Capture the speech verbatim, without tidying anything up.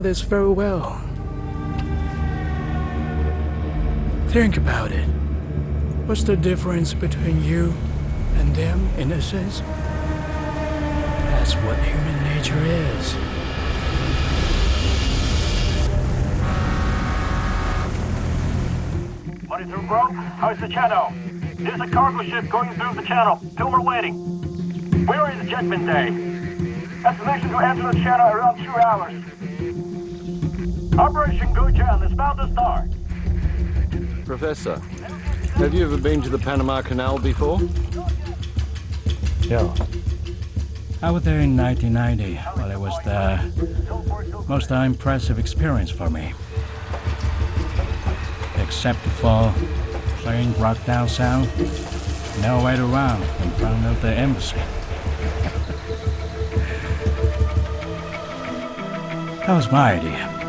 this very well. Think about it. What's the difference between you and them, in a sense? That's what human nature is. twenty-two Grove, how's the channel? There's a cargo ship going through the channel. Pilmer waiting. Where is Jetman Day? Estimation to enter the channel around two hours. Operation Gojan is about to start. Professor, have you ever been to the Panama Canal before? Yeah. I was there in nineteen ninety. Well, it was the most impressive experience for me. Except for playing rock down sound, no way to run in front of the embassy. That was my idea.